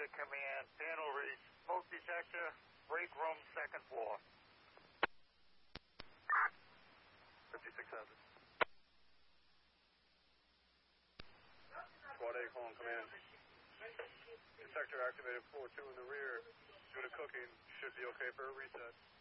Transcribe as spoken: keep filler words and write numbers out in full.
Command, panel read, smoke detector, break room, second floor. fifty-six hundred. Squad A, calling command. Detector activated, floor two in the rear. Due to cooking, should be okay for a reset.